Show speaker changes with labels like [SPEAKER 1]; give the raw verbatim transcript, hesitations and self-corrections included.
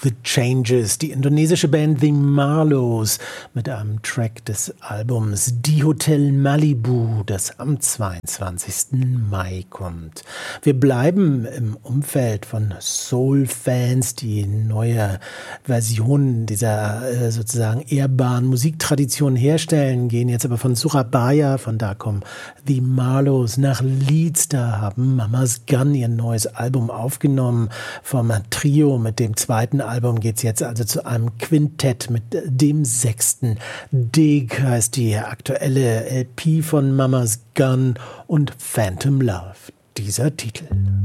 [SPEAKER 1] The Changes, die indonesische Band The Marlows mit einem Track des Albums Die Hotel Malibu, das am zweiundzwanzigsten Mai kommt. Wir bleiben im Umfeld von Soul-Fans, die neue Versionen dieser äh, sozusagen ehrbaren Musiktradition herstellen, gehen jetzt aber von Surabaya, von da kommen The Marlows nach Leeds, da haben Mama's Gun ihr neues Album aufgenommen. Vom Trio mit dem zweiten Album geht's jetzt also zu einem Quintett mit dem sechsten. Dig heißt die aktuelle L P von Mama's Gun und Phantom Love, dieser Titel.